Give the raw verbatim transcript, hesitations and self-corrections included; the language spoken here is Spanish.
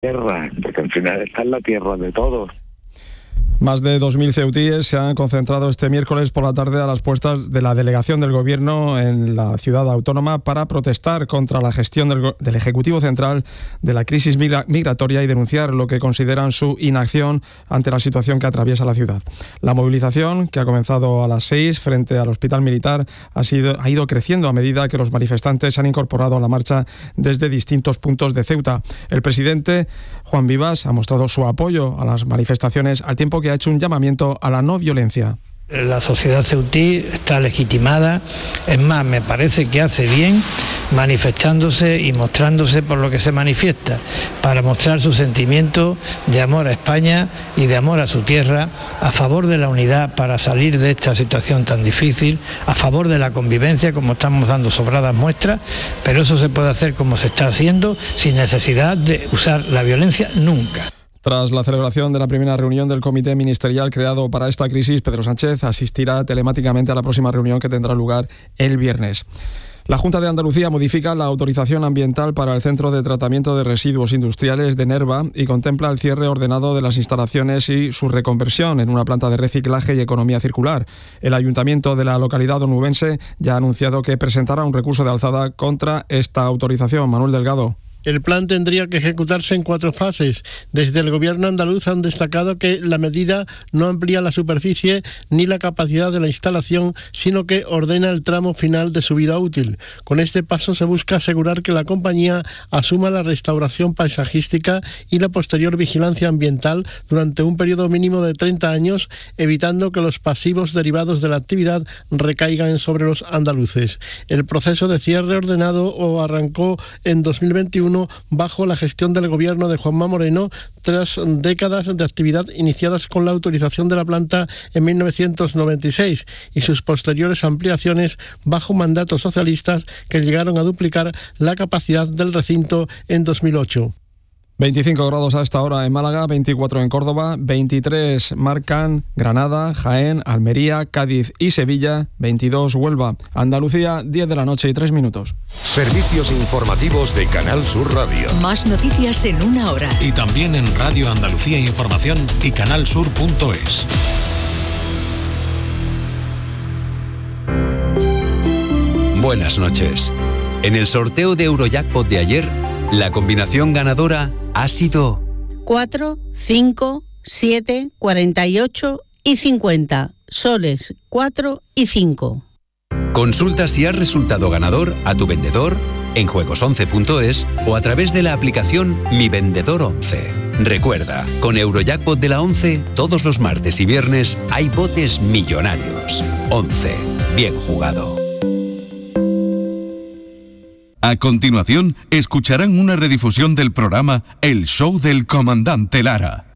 Tierra, porque al final está en la tierra de todos. Más de dos mil ceutíes se han concentrado este miércoles por la tarde a las puertas de la delegación del Gobierno en la ciudad autónoma para protestar contra la gestión del, del Ejecutivo Central de la crisis migra- migratoria y denunciar lo que consideran su inacción ante la situación que atraviesa la ciudad. La movilización, que ha comenzado a las seis frente al Hospital Militar, ha, sido, ha ido creciendo a medida que los manifestantes se han incorporado a la marcha desde distintos puntos de Ceuta. El presidente, Juan Vivas, ha mostrado su apoyo a las manifestaciones al tiempo que ha hecho un llamamiento a la no violencia. La sociedad ceutí está legitimada, es más, me parece que hace bien manifestándose y mostrándose por lo que se manifiesta, para mostrar su sentimiento de amor a España y de amor a su tierra, a favor de la unidad para salir de esta situación tan difícil, a favor de la convivencia, como estamos dando sobradas muestras, pero eso se puede hacer como se está haciendo, sin necesidad de usar la violencia nunca. Tras la celebración de la primera reunión del comité ministerial creado para esta crisis, Pedro Sánchez asistirá telemáticamente a la próxima reunión que tendrá lugar el viernes. La Junta de Andalucía modifica la autorización ambiental para el Centro de Tratamiento de Residuos Industriales de Nerva y contempla el cierre ordenado de las instalaciones y su reconversión en una planta de reciclaje y economía circular. El Ayuntamiento de la localidad onubense ya ha anunciado que presentará un recurso de alzada contra esta autorización. Manuel Delgado. El plan tendría que ejecutarse en cuatro fases. Desde el gobierno andaluz han destacado que la medida no amplía la superficie ni la capacidad de la instalación, sino que ordena el tramo final de su vida útil. Con este paso se busca asegurar que la compañía asuma la restauración paisajística y la posterior vigilancia ambiental durante un periodo mínimo de treinta años, evitando que los pasivos derivados de la actividad recaigan sobre los andaluces. El proceso de cierre ordenado o arrancó en dos mil veintiuno bajo la gestión del gobierno de Juanma Moreno, tras décadas de actividad iniciadas con la autorización de la planta en mil novecientos noventa y seis y sus posteriores ampliaciones bajo mandatos socialistas que llegaron a duplicar la capacidad del recinto en dos mil ocho. veinticinco grados a esta hora en Málaga, veinticuatro en Córdoba, veintitrés marcan Granada, Jaén, Almería, Cádiz y Sevilla, veintidós Huelva. Andalucía, diez de la noche y tres minutos. Servicios informativos de Canal Sur Radio. Más noticias en una hora. Y también en Radio Andalucía Información y canalsur punto es. Buenas noches. En el sorteo de Eurojackpot de ayer, la combinación ganadora ha sido cuatro, cinco, siete, cuarenta y ocho y cincuenta. Soles cuatro y cinco. Consulta si has resultado ganador a tu vendedor, en juegos once punto es o a través de la aplicación Mi Vendedor once. Recuerda, con Eurojackpot de la once, todos los martes y viernes hay botes millonarios. once. Bien jugado. A continuación, escucharán una redifusión del programa El Show del Comandante Lara.